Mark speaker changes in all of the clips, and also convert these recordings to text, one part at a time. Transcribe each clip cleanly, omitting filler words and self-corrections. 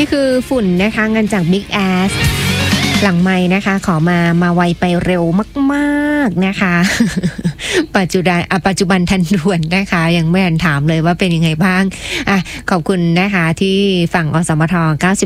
Speaker 1: นี่คือฝุ่นนะคะเงินจาก Big Ass หลังไมค์นะคะขอมาไวไปเร็วมากๆนะคะ ปัจจุบันทันด่วนนะคะยังไม่ทันถามเลยว่าเป็นยังไงบ้างขอบคุณนะคะที่ฝั่งอสมท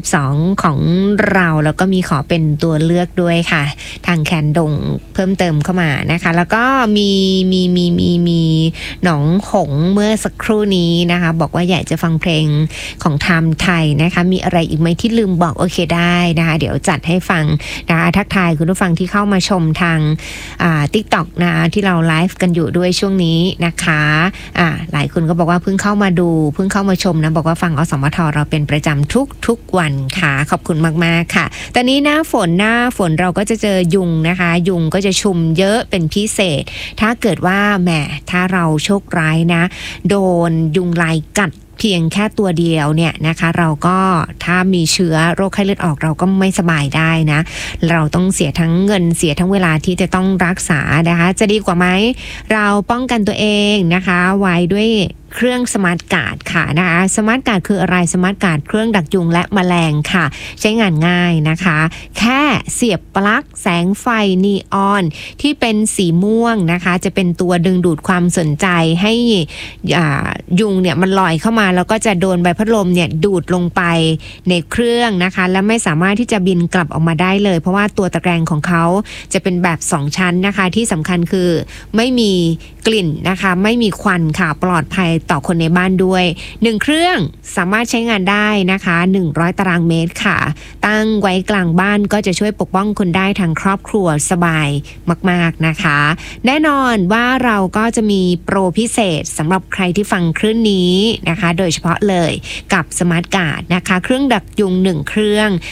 Speaker 1: 92ของเราแล้วก็มีขอเป็นตัวเลือกด้วยค่ะทางแคนดงเพิ่มเติมเข้ามานะคะแล้วก็มีหนองหงเมื่อสักครู่นี้นะคะบอกว่าอยากจะฟังเพลงของไทม์ไทยนะคะมีอะไรอีกไหมที่ลืมบอกโอเคได้นะคะเดี๋ยวจัดให้ฟังนะคะทักทายคุณผู้ฟังที่เข้ามาชมทางTikTok นะที่เราไลฟ์กันอยู่ด้วยช่วงนี้นะคะหลายคนก็บอกว่าเพิ่งเข้ามาดูเพิ่งเข้ามาชมนะบอกว่าฟังอสมทเราเป็นประจำทุกวันค่ะขอบคุณมากๆค่ะตอนนี้หน้าฝนเราก็จะเจอยุงนะคะยุงก็จะชุมเยอะเป็นพิเศษถ้าเกิดว่าแหมถ้าเราโชคร้ายนะโดนยุงลายกัดเพียงแค่ตัวเดียวเนี่ยนะคะเราก็ถ้ามีเชื้อโรคไข้เลือดออกเราก็ไม่สบายได้นะเราต้องเสียทั้งเงินเสียทั้งเวลาที่จะต้องรักษานะคะจะดีกว่าไหมเราป้องกันตัวเองนะคะไว้ด้วยเครื่องสมาร์ทการ์ดค่ะนะคะสมาร์ทการ์ดคืออะไรสมาร์ทการ์ดเครื่องดักยุงและแมลงค่ะใช้งานง่ายนะคะแค่เสียบปลั๊กแสงไฟนีออนที่เป็นสีม่วงนะคะจะเป็นตัวดึงดูดความสนใจให้ยุงเนี่ยมันลอยเข้ามาแล้วก็จะโดนใบพัดลมเนี่ยดูดลงไปในเครื่องนะคะและไม่สามารถที่จะบินกลับออกมาได้เลยเพราะว่าตัวตะแกรงของเขาจะเป็นแบบ2ชั้นนะคะที่สำคัญคือไม่มีกลิ่นนะคะไม่มีควันค่ะปลอดภัยต่อคนในบ้านด้วย1เครื่องสามารถใช้งานได้นะคะ100ตารางเมตรค่ะตั้งไว้กลางบ้านก็จะช่วยปกป้องคนได้ทั้งครอบครัวสบายมากๆนะคะแน่นอนว่าเราก็จะมีโปรพิเศษสำหรับใครที่ฟังคลื่นนี้นะคะโดยเฉพาะเลยกับสมาร์ทการ์ดนะคะเครื่องดักยุง1เครื่อง